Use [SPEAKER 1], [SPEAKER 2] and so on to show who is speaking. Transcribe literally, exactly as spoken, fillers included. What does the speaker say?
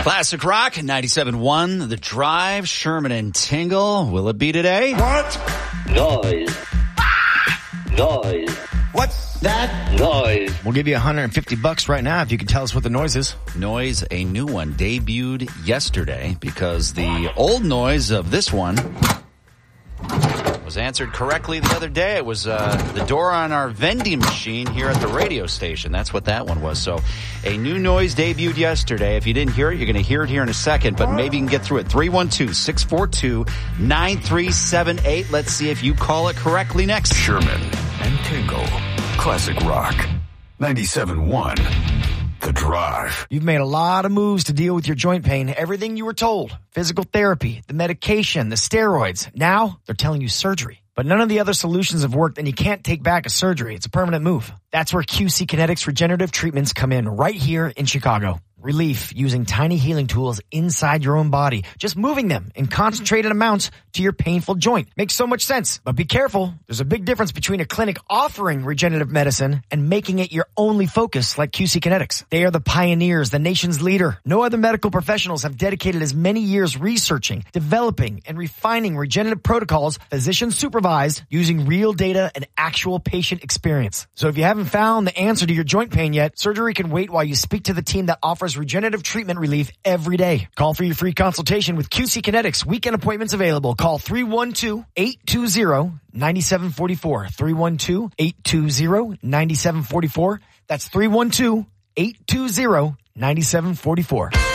[SPEAKER 1] Classic Rock, ninety-seven point one, The Drive, Sherman and Tingle. Will it be today?
[SPEAKER 2] What?
[SPEAKER 3] Noise. Noise.
[SPEAKER 2] What's that?
[SPEAKER 3] Noise.
[SPEAKER 4] We'll give you one hundred fifty bucks right now if you can tell us what the noise is.
[SPEAKER 1] Noise, a new one, debuted yesterday because the old noise of this one was answered correctly the other day. It was uh, the door on our vending machine here at the radio station. That's what that one was. So a new noise debuted yesterday. If you didn't hear it, you're going to hear it here in a second, but maybe you can get through it. three one two, six four two, nine three seven eight. Let's see if you call it correctly next.
[SPEAKER 2] Sherman and Tingle. Classic Rock. ninety-seven point one. The Drive.
[SPEAKER 4] You've made a lot of moves to deal with your joint pain. Everything you were told. Physical therapy, the medication, the steroids. Now, they're telling you surgery. But none of the other solutions have worked, and you can't take back a surgery. It's a permanent move. That's where Q C Kinetics regenerative treatments come in, right here in Chicago. Relief using tiny healing tools inside your own body. Just moving them in concentrated amounts to your painful joint. Makes so much sense. But be careful. There's a big difference between a clinic offering regenerative medicine and making it your only focus like Q C Kinetics. They are the pioneers, the nation's leader. No other medical professionals have dedicated as many years researching, developing, and refining regenerative protocols, physician supervised, using real data and actual patient experience. So if you haven't found the answer to your joint pain yet, surgery can wait while you speak to the team that offers regenerative treatment relief every day. Call for your free consultation with Q C Kinetics. Weekend appointments available. Call three one two, eight two zero, nine seven four four. three one two, eight two zero, nine seven four four. That's three one two, eight two zero, nine seven four four.